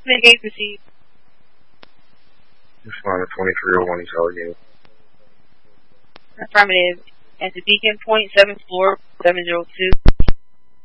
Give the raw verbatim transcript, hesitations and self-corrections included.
Mitigate proceed. Responder twenty-three oh one Charlie. Affirmative. At the Beacon Point, seventh floor, seven oh two.